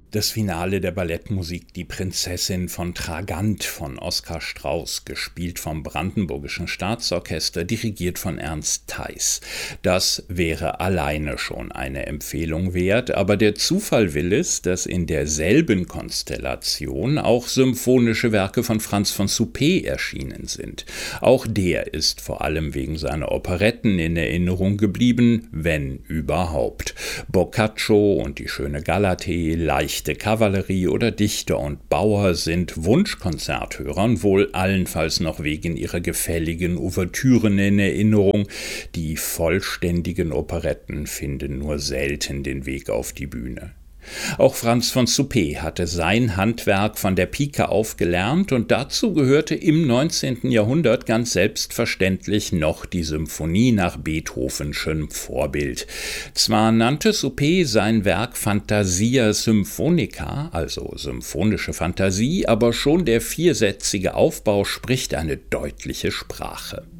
Das Finale der Ballettmusik Die Prinzessin von Tragant von Oskar Strauß, gespielt vom Brandenburgischen Staatsorchester, dirigiert von Ernst Theis. Das wäre alleine schon eine Empfehlung wert, aber der Zufall will es, dass in derselben Konstellation auch symphonische Werke von Franz von Suppé erschienen sind. Auch der ist vor allem wegen seiner Operetten in Erinnerung geblieben, wenn überhaupt. Boccaccio und die schöne Galatee, leichte Kavallerie oder Dichter und Bauer sind Wunschkonzerthörern wohl allenfalls noch wegen ihrer gefälligen Ouvertüren in Erinnerung. Die vollständigen Operetten finden nur selten den Weg auf die Bühne. Auch Franz von Suppé hatte sein Handwerk von der Pike auf gelernt und dazu gehörte im 19. Jahrhundert ganz selbstverständlich noch die Symphonie nach Beethovenschem Vorbild. Zwar nannte Suppé sein Werk Fantasia Symphonica, also symphonische Fantasie, aber schon der viersätzige Aufbau spricht eine deutliche Sprache.